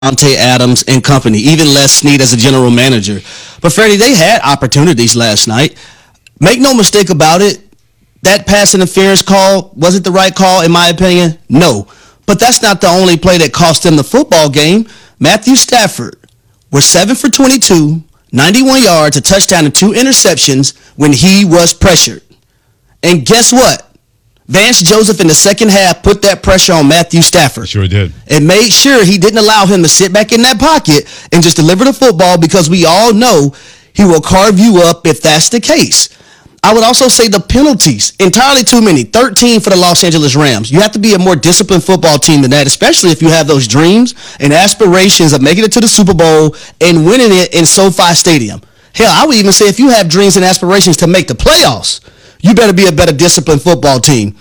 Davante Adams and company, even Les Snead as a general manager. But Freddie, they had opportunities last night. Make no mistake about it, that pass interference call, was it the right call in my opinion? No. But that's not the only play that cost them the football game. Matthew Stafford was 7 for 22, 91 yards, a touchdown, and 2 interceptions when he was pressured. And guess what? Vance Joseph in the second half put that pressure on Matthew Stafford. Sure did. And made sure he didn't allow him to sit back in that pocket and just deliver the football, because we all know he will carve you up if that's the case. I would also say the penalties, entirely too many. 13 for the Los Angeles Rams. You have to be a more disciplined football team than that, especially if you have those dreams and aspirations of making it to the Super Bowl and winning it in SoFi Stadium. Hell, I would even say if you have dreams and aspirations to make the playoffs, you better be a better disciplined football team.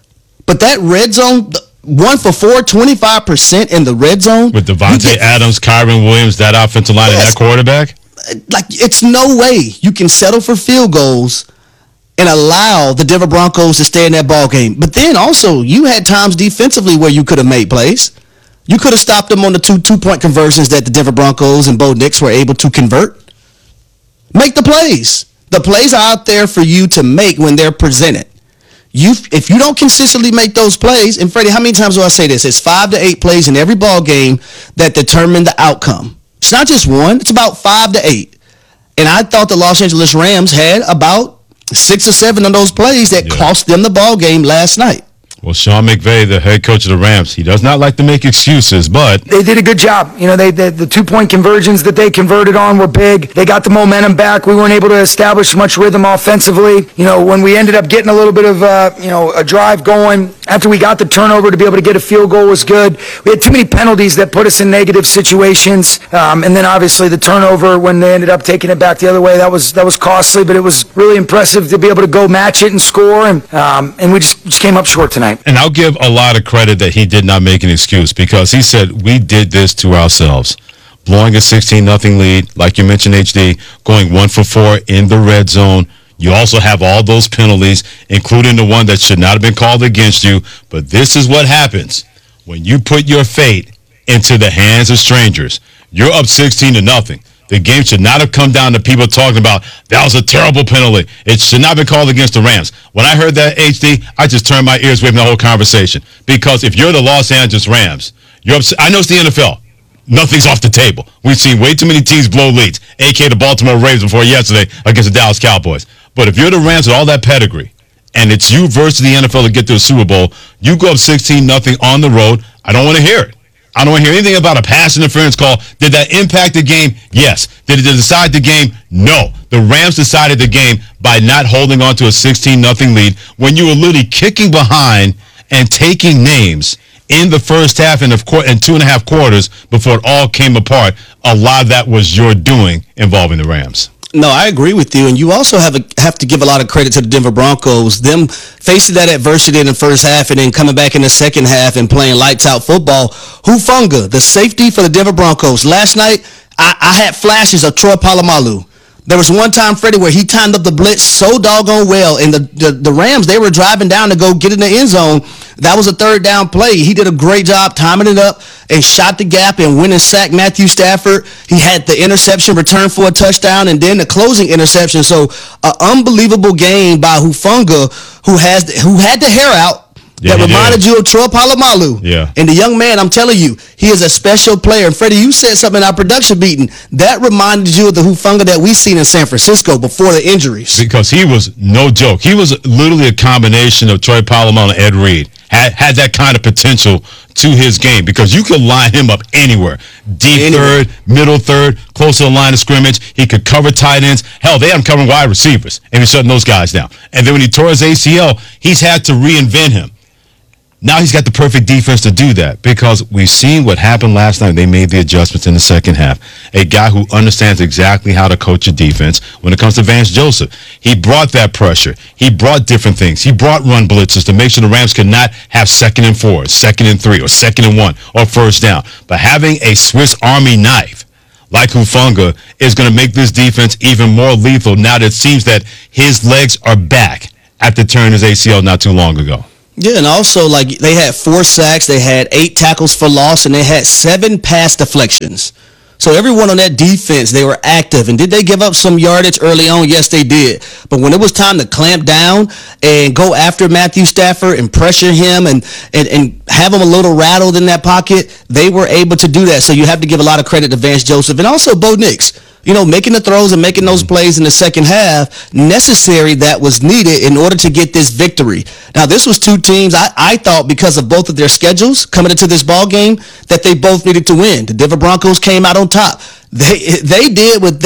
But that red zone, 1 for 4, 25% in the red zone. With Davante Adams, Kyron Williams, that offensive line, and that quarterback? Like, it's no way you can settle for field goals and allow the Denver Broncos to stay in that ball game. But then also, you had times defensively where you could have made plays. You could have stopped them on the two-point conversions that the Denver Broncos and Bo Nix were able to convert. Make the plays. The plays are out there for you to make when they're presented. If you don't consistently make those plays, and Freddie, how many times do I say this? It's 5 to 8 plays in every ball game that determine the outcome. It's not just one. It's about 5 to 8. And I thought the Los Angeles Rams had about 6 or 7 of those plays that cost them the ball game last night. Well, Sean McVay, the head coach of the Rams, he does not like to make excuses, but they did a good job. You know, the 2-point conversions that they converted on were big. They got the momentum back. We weren't able to establish much rhythm offensively. You know, when we ended up getting a little bit of, a drive going after we got the turnover to be able to get a field goal was good. We had too many penalties that put us in negative situations. And then obviously the turnover when they ended up taking it back the other way, that was costly, but it was really impressive to be able to go match it and score. And we just came up short tonight. And I'll give a lot of credit that he did not make an excuse, because he said, we did this to ourselves. Blowing a 16-0 lead, like you mentioned, HD, going 1 for 4 in the red zone. You also have all those penalties, including the one that should not have been called against you. But this is what happens when you put your fate into the hands of strangers. You're up 16-0. The game should not have come down to people talking about, that was a terrible penalty. It should not have been called against the Rams. When I heard that, HD, I just turned my ears away from the whole conversation. Because if you're the Los Angeles Rams, I know it's the NFL. Nothing's off the table. We've seen way too many teams blow leads, a.k.a. the Baltimore Ravens before yesterday against the Dallas Cowboys. But if you're the Rams with all that pedigree, and it's you versus the NFL to get to the Super Bowl, you go up 16-0 on the road, I don't want to hear it. I don't want to hear anything about a pass interference call. Did that impact the game? Yes. Did it decide the game? No. The Rams decided the game by not holding on to a 16-0 lead when you were literally kicking behind and taking names in the first half and 2.5 quarters before it all came apart. A lot of that was your doing involving the Rams. No, I agree with you, and you also have to give a lot of credit to the Denver Broncos. Them facing that adversity in the first half and then coming back in the second half and playing lights-out football. Hufanga, the safety for the Denver Broncos. Last night, I had flashes of Troy Polamalu. There was one time, Freddie, where he timed up the blitz so doggone well, and the Rams, they were driving down to go get in the end zone. That was a third down play. He did a great job timing it up and shot the gap and went and sacked Matthew Stafford. He had the interception return for a touchdown and then the closing interception. So, an unbelievable game by Hufanga, who had the hair out. Yeah, that reminded you of Troy Polamalu. Yeah. And the young man, I'm telling you, he is a special player. And Freddie, you said something in our production meeting. That reminded you of the Hufanga that we seen in San Francisco before the injuries. Because he was no joke. He was literally a combination of Troy Polamalu and Ed Reed. Had that kind of potential to his game, because you could line him up anywhere. Deep third, middle third, close to the line of scrimmage. He could cover tight ends. Hell, they had him covering wide receivers, and he's shutting those guys down. And then when he tore his ACL, he's had to reinvent him. Now he's got the perfect defense to do that, because we've seen what happened last night. They made the adjustments in the second half. A guy who understands exactly how to coach a defense when it comes to Vance Joseph. He brought that pressure. He brought different things. He brought run blitzes to make sure the Rams could not have 2nd and 4, 2nd and 3, or 2nd and 1, or first down. But having a Swiss Army knife like Hufanga is going to make this defense even more lethal now that it seems that his legs are back after tearing his ACL not too long ago. Yeah, and also, like, they had 4 sacks, they had 8 tackles for loss, and they had 7 pass deflections. So everyone on that defense, they were active. And did they give up some yardage early on? Yes, they did. But when it was time to clamp down and go after Matthew Stafford and pressure him and have him a little rattled in that pocket, they were able to do that. So you have to give a lot of credit to Vance Joseph and also Bo Nix. You know, making the throws and making those plays in the second half necessary that was needed in order to get this victory. Now, this was 2 teams, I thought, because of both of their schedules coming into this ball game, that they both needed to win. The Denver Broncos came out on top. They did what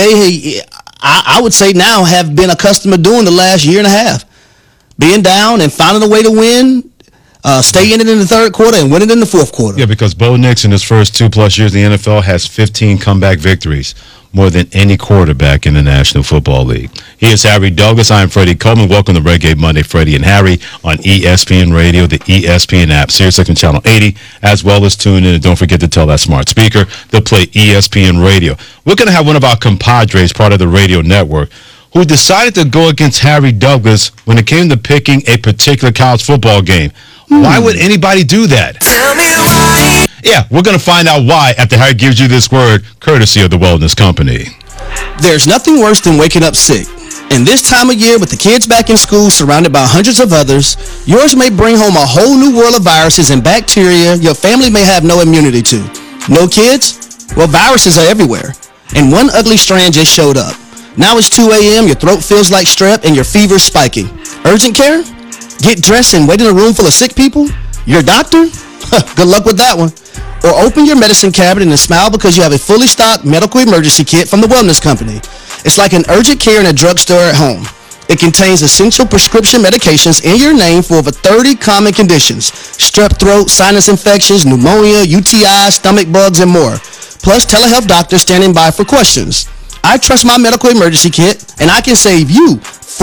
I would say now have been accustomed to doing the last year and a half. Being down and finding a way to win, stay in it in the third quarter and win it in the fourth quarter. Yeah, because Bo Nix in his first 2+ years in the NFL has 15 comeback victories, more than any quarterback in the National Football League. He is Harry Douglas. I am Freddie Coleman. Welcome to Reggae Monday, Freddie and Harry on ESPN Radio, the ESPN app, SiriusXM Channel 80, as well as tune in. And don't forget to tell that smart speaker to play ESPN Radio. We're going to have one of our compadres, part of the radio network, who decided to go against Harry Douglas when it came to picking a particular college football game. Why would anybody do that? Tell me why. Yeah, we're going to find out why after Harry gives you this word, courtesy of the Wellness Company. There's nothing worse than waking up sick. And this time of year, with the kids back in school surrounded by hundreds of others, yours may bring home a whole new world of viruses and bacteria your family may have no immunity to. No kids? Well, viruses are everywhere. And one ugly strand just showed up. Now it's 2 a.m., your throat feels like strep, and your fever's spiking. Urgent care? Get dressed and wait in a room full of sick people? Your doctor? Good luck with that one. Or open your medicine cabinet and smile because you have a fully stocked medical emergency kit from the Wellness Company. It's like an urgent care in a drugstore at home. It contains essential prescription medications in your name for over 30 common conditions: strep throat, sinus infections, pneumonia, UTI, stomach bugs, and more. Plus telehealth doctors standing by for questions. I trust my medical emergency kit, and I can save you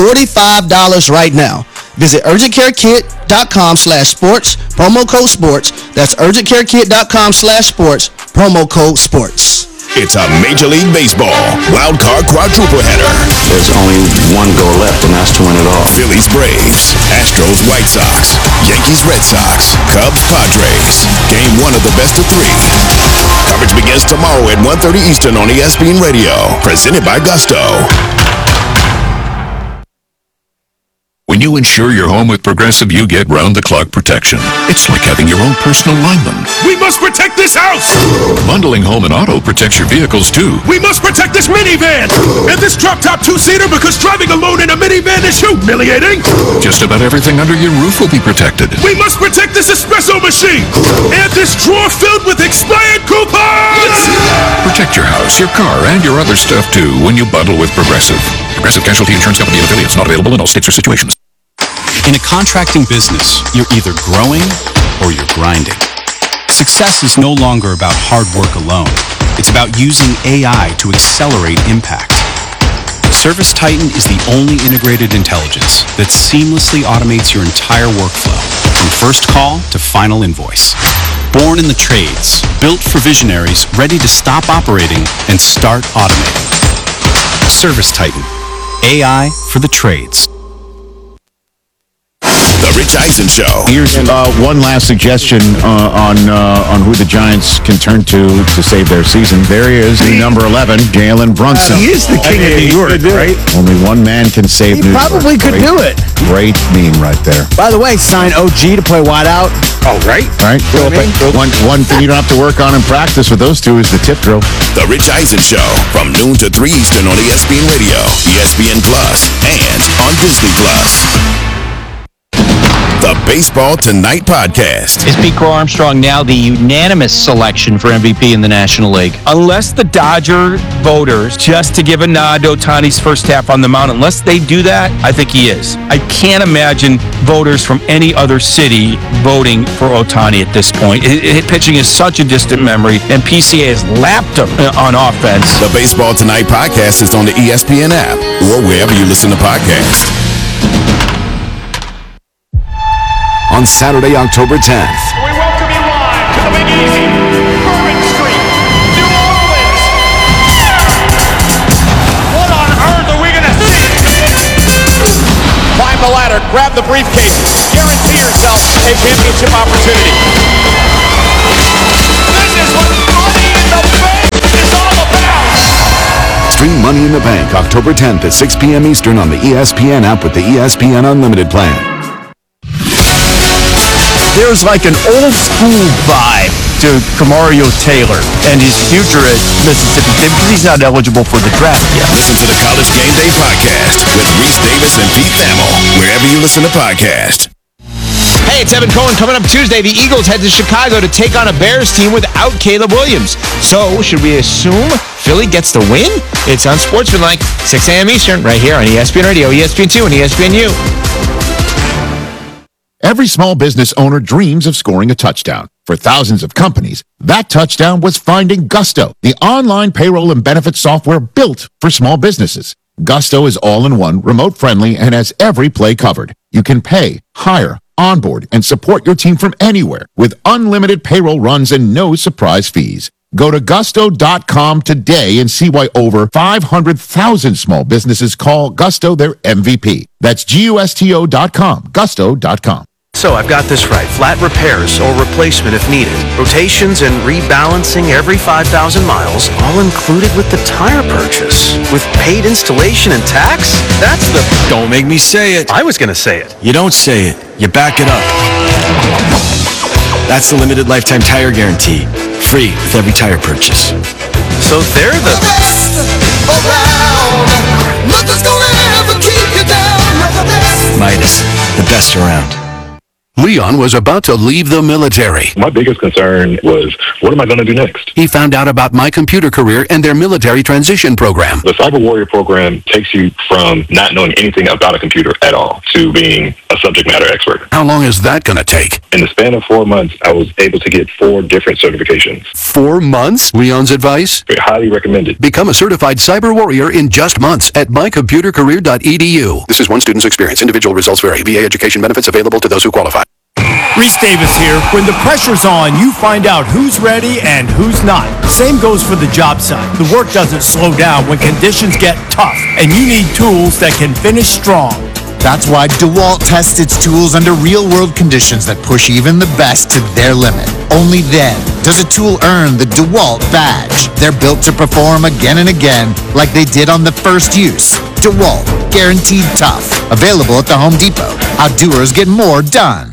$45 right now. Visit urgentcarekit.com/sports, promo code sports. That's urgentcarekit.com/sports, promo code sports. It's a Major League Baseball wild card quadruple header. There's only one goal left, and that's to win it all. Phillies Braves, Astros White Sox, Yankees Red Sox, Cubs Padres. Game 1 of the best of 3. Coverage begins tomorrow at 1:30 Eastern on ESPN Radio. Presented by Gusto. When you insure your home with Progressive, you get round-the-clock protection. It's like having your own personal lineman. We must protect this house! Bundling home and auto protects your vehicles, too. We must protect this minivan! And this drop-top 2-seater, because driving alone in a minivan is humiliating! Just about everything under your roof will be protected. We must protect this espresso machine! And this drawer filled with expired coupons! Protect your house, your car, and your other stuff, too, when you bundle with Progressive. Progressive Casualty Insurance Company and affiliates, not available in all states or situations. In a contracting business, you're either growing or you're grinding. Success is no longer about hard work alone. It's about using AI to accelerate impact. ServiceTitan is the only integrated intelligence that seamlessly automates your entire workflow, from first call to final invoice. Born in the trades, built for visionaries ready to stop operating and start automating. ServiceTitan, AI for the trades. The Rich Eisen Show. Here's one last suggestion on who the Giants can turn to save their season. There he is, the number 11, Jalen Brunson. He is the king of New York, right? Only one man can save New York. He probably could do it. Great meme right there. By the way, sign OG to play wide out. Oh, right. All right. One thing you don't have to work on in practice with those two is the tip drill. The Rich Eisen Show from noon to 3 Eastern on ESPN Radio, ESPN Plus, and on Disney Plus. The Baseball Tonight podcast. Is Pete Crow Armstrong now the unanimous selection for MVP in the National League? Unless the Dodger voters, just to give a nod to Ohtani's first half on the mound, unless they do that, I think he is. I can't imagine voters from any other city voting for Ohtani at this point. Pitching is such a distant memory, and PCA has lapped him on offense. The Baseball Tonight podcast is on the ESPN app or wherever you listen to podcasts. On Saturday, October 10th. We welcome you live to the Big Easy, Bourbon Street, New Orleans. What on earth are we going to see? Climb the ladder, grab the briefcase, guarantee yourself a state championship opportunity. This is what Money in the Bank is all about. Stream Money in the Bank October 10th at 6 p.m. Eastern on the ESPN app with the ESPN Unlimited plan. There's like an old school vibe to Kamario Taylor and his future at Mississippi State because he's not eligible for the draft yet. Listen to the College Game Day podcast with Reese Davis and Pete Thamel, wherever you listen to podcasts. Hey, it's Evan Cohen. Coming up Tuesday, the Eagles head to Chicago to take on a Bears team without Caleb Williams. So, should we assume Philly gets the win? It's on Sportsmanlike, 6 a.m. Eastern, right here on ESPN Radio, ESPN2, and ESPNU. Every small business owner dreams of scoring a touchdown. For thousands of companies, that touchdown was finding Gusto, the online payroll and benefits software built for small businesses. Gusto is all-in-one, remote-friendly, and has every play covered. You can pay, hire, onboard, and support your team from anywhere with unlimited payroll runs and no surprise fees. Go to gusto.com today and see why over 500,000 small businesses call Gusto their MVP. That's gusto.com, gusto.com. So I've got this right. Flat repairs or replacement if needed. Rotations and rebalancing every 5,000 miles, all included with the tire purchase. With paid installation and tax? That's the... Don't make me say it. I was going to say it. You don't say it. You back it up. That's the limited lifetime tire guarantee. Free with every tire purchase. So they're the best around. Nothing's gonna ever keep you down. Midas, the best around. Leon was about to leave the military. My biggest concern was, what am I going to do next? He found out about My Computer Career and their military transition program. The Cyber Warrior program takes you from not knowing anything about a computer at all to being a subject matter expert. How long is that going to take? In the span of 4 months, I was able to get 4 different certifications. 4 months? Leon's advice? Highly recommended. Become a certified cyber warrior in just months at mycomputercareer.edu. This is one student's experience. Individual results vary. VA education benefits available to those who qualify. Reese Davis here. When the pressure's on, you find out who's ready and who's not. Same goes for the job site. The work doesn't slow down when conditions get tough, and you need tools that can finish strong. That's why DeWalt tests its tools under real-world conditions that push even the best to their limit. Only then does a tool earn the DeWalt badge. They're built to perform again and again like they did on the first use. DeWalt, guaranteed tough. Available at the Home Depot. How doers get more done.